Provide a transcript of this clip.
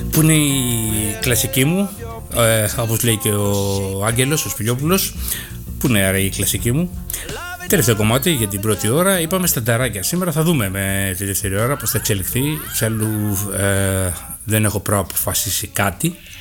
που είναι η κλασική μου, όπως λέει και ο Άγγελος, ο Σπηλιόπουλος, που είναι άρα η κλασική μου. Τελευταίο κομμάτι για την πρώτη ώρα, είπαμε στα ταράκια. Σήμερα θα δούμε με τη δεύτερη ώρα πώς θα εξελιχθεί. Εξάλλου δεν έχω προαποφασίσει κάτι.